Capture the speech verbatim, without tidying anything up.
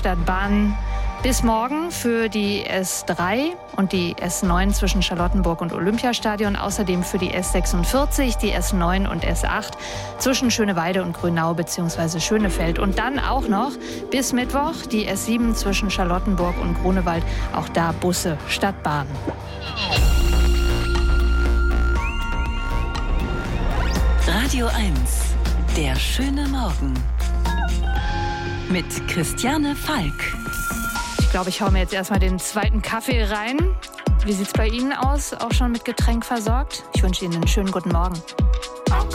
Stadtbahn bis morgen für die S drei und die S neun zwischen Charlottenburg und Olympiastadion. Außerdem für die S sechsundvierzig, die S neun und S acht zwischen Schöneweide und Grünau bzw. Schönefeld. Und dann auch noch bis Mittwoch die S sieben zwischen Charlottenburg und Grunewald. Auch da Busse statt Bahn. Radio eins, der schöne Morgen. Mit Christiane Falk. Ich glaube, ich hau mir jetzt erstmal den zweiten Kaffee rein. Wie sieht's bei Ihnen aus? Auch schon mit Getränk versorgt? Ich wünsche Ihnen einen schönen guten Morgen.